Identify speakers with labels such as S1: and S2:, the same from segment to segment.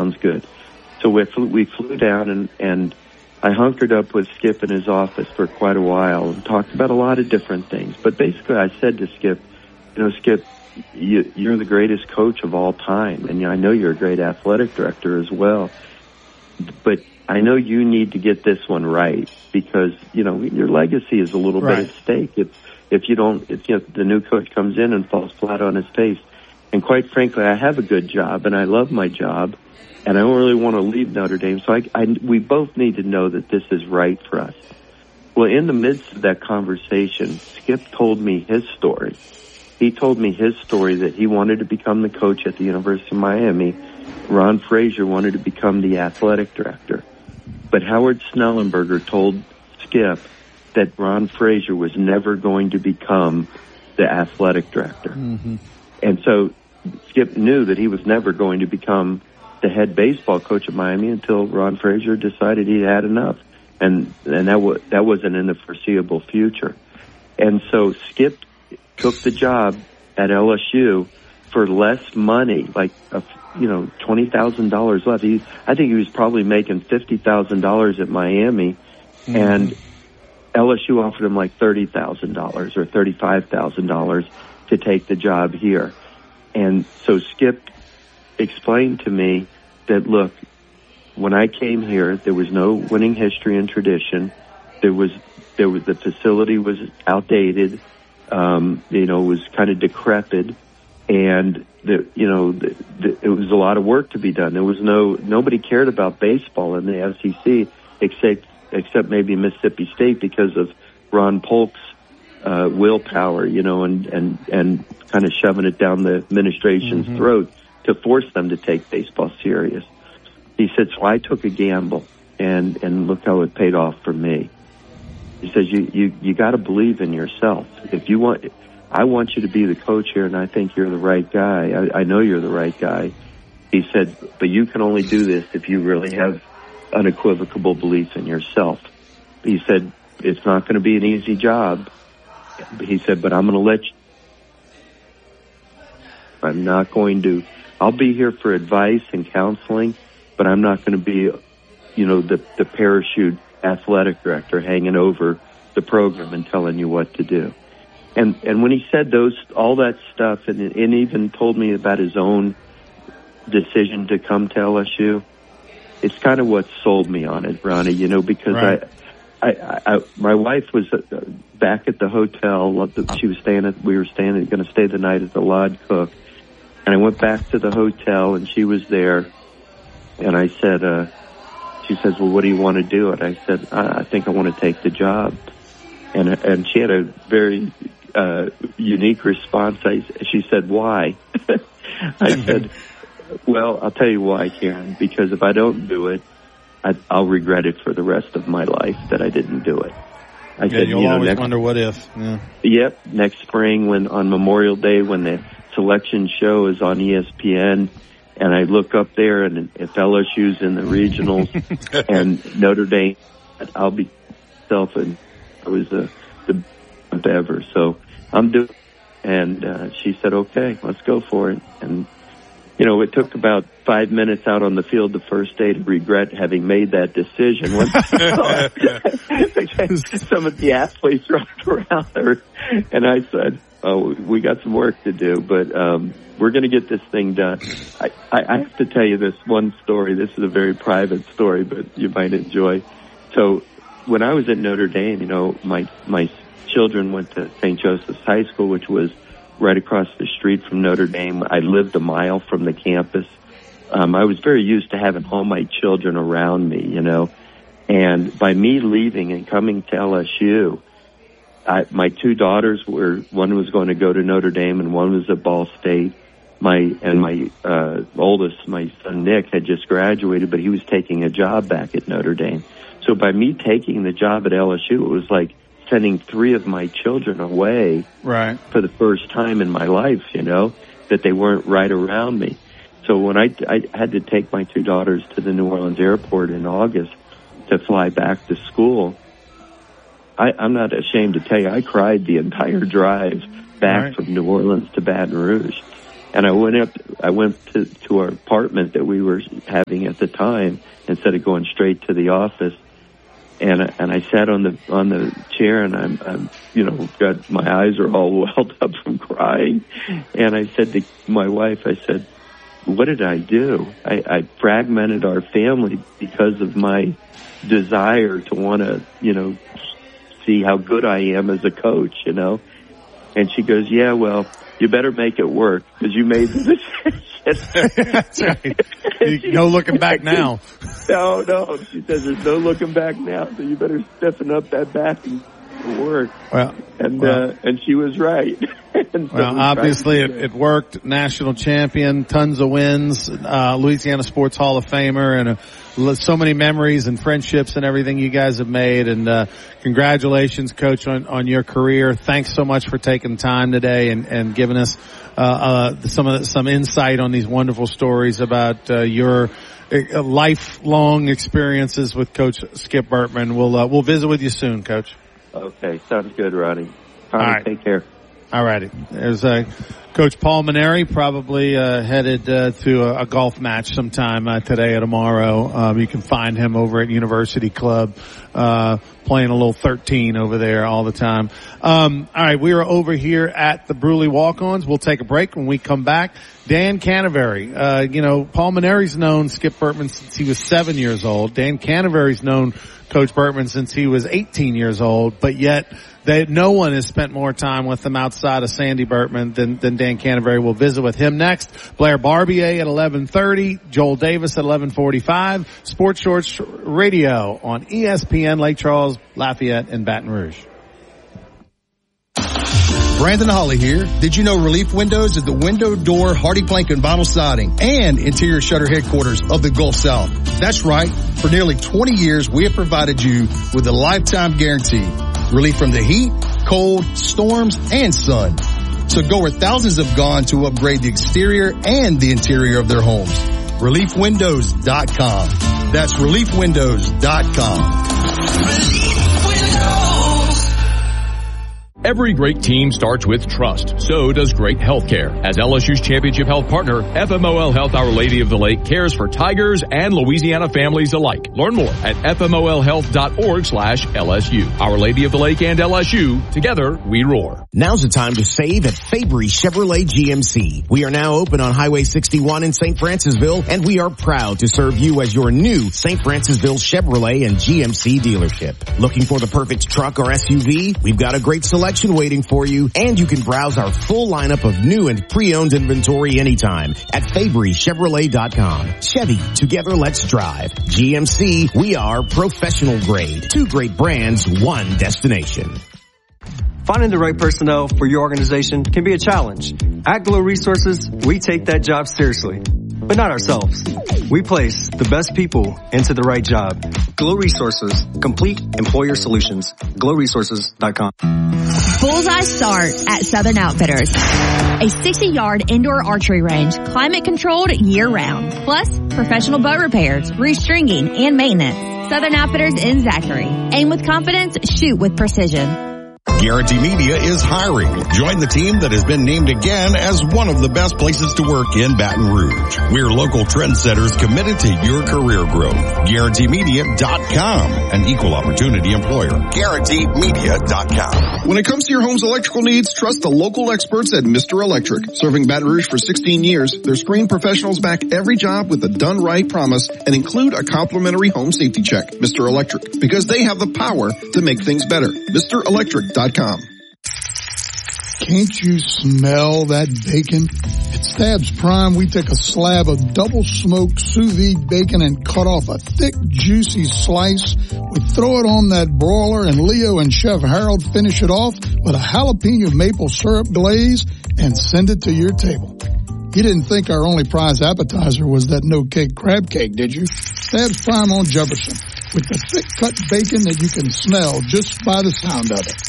S1: sounds good. So we flew down, and I hunkered up with Skip in his office for quite a while and talked about a lot of different things. But basically I said to Skip, Skip, you're the greatest coach of all time, and I know you're a great athletic director as well. But I know you need to get this one right because, your legacy is a little bit at stake. If the new coach comes in and falls flat on his face. And quite frankly, I have a good job and I love my job and I don't really want to leave Notre Dame. So we both need to know that this is right for us. Well, in the midst of that conversation, Skip told me his story. He told me his story that he wanted to become the coach at the University of Miami. Ron Frazier wanted to become the athletic director. But Howard Snellenberger told Skip that Ron Frazier was never going to become the athletic director. Mm-hmm. And so Skip knew that he was never going to become the head baseball coach at Miami until Ron Frazier decided he had enough. And that wasn't in the foreseeable future. And so Skip took the job at LSU for less money, like $20,000 less. I think he was probably making $50,000 at Miami, mm-hmm. and LSU offered him like $30,000 or $35,000 to take the job here. And so Skip explained to me that, look, when I came here, there was no winning history and tradition. The facility was outdated. It was kind of decrepit, and it was a lot of work to be done. There was nobody cared about baseball in the SEC except maybe Mississippi State because of Ron Polk's willpower, and kind of shoving it down the administration's mm-hmm. throat to force them to take baseball serious. He said, so I took a gamble, and look how it paid off for me. He says, you got to believe in yourself. I want you to be the coach here, and I think you're the right guy. I know you're the right guy. He said, but you can only do this if you really have unequivocal belief in yourself. He said, it's not going to be an easy job. He said, but I'm going to let you. I'll be here for advice and counseling, but I'm not going to be, the parachute athletic director hanging over the program and telling you what to do. And when he said all that stuff, and even told me about his own decision to come to LSU, it's kind of what sold me on it, Ronnie, because right. My wife was back at the hotel. We were going to stay the night at the Lod Cook. And I went back to the hotel and she was there. And I said, she says, well, what do you want to do? And I said, I think I want to take the job. And she had a very unique response. She said, why? I said, well, I'll tell you why, Karen, because if I don't do it, I'll regret it for the rest of my life that I didn't do it. I said,
S2: you'll always wonder what if. Yeah.
S1: Yep. Next spring, on Memorial Day, when the selection show is on ESPN, and I look up there, and if LSU's in the regionals and Notre Dame, I'll be self, and it was the best ever. So I'm doing it. And she said, okay, let's go for it. And it took about 5 minutes out on the field the first day to regret having made that decision. Some of the athletes rocked around her, and I said, oh, we got some work to do, but we're going to get this thing done. I have to tell you this one story. This is a very private story, but you might enjoy. So when I was at Notre Dame, my children went to St. Joseph's High School, which was right across the street from Notre Dame. I lived a mile from the campus. I was very used to having all my children around me, and by me leaving and coming to LSU, my two daughters one was going to go to Notre Dame and one was at Ball State. My oldest, my son Nick, had just graduated, but he was taking a job back at Notre Dame. So by me taking the job at LSU, it was like sending three of my children away
S2: right.
S1: for the first time in my life, that they weren't right around me. So when I had to take my two daughters to the New Orleans airport in August to fly back to school, I'm not ashamed to tell you, I cried the entire drive back
S2: right.
S1: from New Orleans to Baton Rouge. And I went to our apartment that we were having at the time instead of going straight to the office. And I sat on the chair, and I'm got my eyes are all welled up from crying. And I said to my wife, I said, what did I do? I fragmented our family because of my desire to want to, see how good I am as a coach, And she goes, yeah, well, you better make it work because you made the decision.
S2: That's right. No looking back now.
S1: No. She says there's no looking back now, so you better stiffen up that back and work.
S2: Well,
S1: and she was right. So
S2: obviously it worked. National champion, tons of wins, Louisiana Sports Hall of Famer, and so many memories and friendships and everything you guys have made. And congratulations, Coach, on your career. Thanks so much for taking time today and giving us some insight on these wonderful stories about your lifelong experiences with Coach Skip Bertman. We'll visit with you soon, Coach.
S1: Okay, sounds good, Ronnie. All
S2: right,
S1: take care.
S2: All righty. There's Coach Paul Mainieri, probably headed to a golf match sometime today or tomorrow. You can find him over at University Club playing a little 13 over there all the time. All right, we are over here at the Bruley Walk-Ons. We'll take a break. When we come back, Dan Canavary. Paul Mainieri's known Skip Bertman since he was 7 years old. Dan Canavery's known Coach Bertman since he was 18 years old, but yet no one has spent more time with him outside of Sandy Bertman than Dan Canavary. We'll visit with him next. Blair Barbier at 11:30, Joel Davis at 11:45, Sports Shorts Radio on ESPN Lake Charles, Lafayette, and Baton Rouge.
S3: Brandon Holly here. Did you know Relief Windows is the window, door, hardy plank, and vinyl siding and interior shutter headquarters of the Gulf South? That's right. For nearly 20 years, we have provided you with a lifetime guarantee. Relief from the heat, cold, storms, and sun. So go where thousands have gone to upgrade the exterior and the interior of their homes. ReliefWindows.com. That's ReliefWindows.com.
S4: Every great team starts with trust. So does great healthcare. As LSU's championship health partner, FMOL Health Our Lady of the Lake cares for Tigers and Louisiana families alike. Learn more at fmolhealth.org/LSU. Our Lady of the Lake and LSU, together we roar.
S5: Now's the time to save at Fabry Chevrolet GMC. We are now open on Highway 61 in St. Francisville, and we are proud to serve you as your new St. Francisville Chevrolet and GMC dealership. Looking for the perfect truck or SUV? We've got a great selection waiting for you, and you can browse our full lineup of new and pre-owned inventory anytime at FabryChevrolet.com. Chevy, together let's drive. GMC, we are professional grade. 2 great brands, 1 destination.
S6: Finding the right personnel for your organization can be a challenge. At Glow Resources, we take that job seriously, but not ourselves. We place the best people into the right job. Glow Resources, complete employer solutions. GlowResources.com.
S7: Bullseye starts at Southern Outfitters. A 60-yard indoor archery range, climate-controlled year-round. Plus, professional boat repairs, restringing, and maintenance. Southern Outfitters in Zachary. Aim with confidence, shoot with precision.
S3: Guarantee Media is hiring. Join the team that has been named again as one of the best places to work in Baton Rouge. We're local trendsetters committed to your career growth. GuaranteeMedia.com, an equal opportunity employer. GuaranteeMedia.com.
S8: When it comes to your home's electrical needs, trust the local experts at Mr. Electric. Serving Baton Rouge for 16 years, their screened professionals back every job with a done right promise and include a complimentary home safety check. Mr. Electric, because they have the power to make things better. MrElectric.com.
S9: Can't you smell that bacon? At Stabs Prime, we take a slab of double-smoked sous vide bacon and cut off a thick, juicy slice. We throw it on that broiler, and Leo and Chef Harold finish it off with a jalapeno maple syrup glaze and send it to your table. You didn't think our only prize appetizer was that no-cake crab cake, did you? Stabs Prime on Jefferson, with the thick-cut bacon that you can smell just by the sound of it.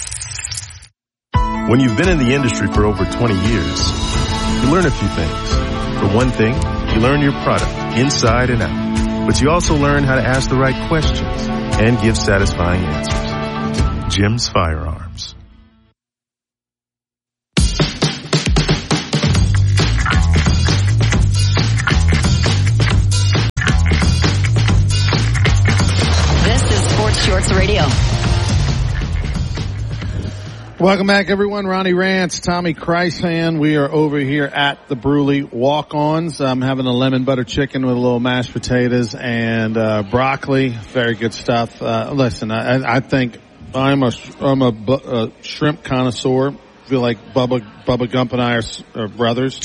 S10: When you've been in the industry for over 20 years, you learn a few things. For one thing, you learn your product inside and out. But you also learn how to ask the right questions and give satisfying answers. Jim's Firearms.
S11: Radio.
S2: Welcome back, everyone. Ronnie Rance, Tommy Chrysan. We are over here at the Bruley Walk-Ons. I'm having a lemon butter chicken with a little mashed potatoes and broccoli. Very good stuff. Listen, I think I'm a shrimp connoisseur. I feel like Bubba Gump and I are brothers.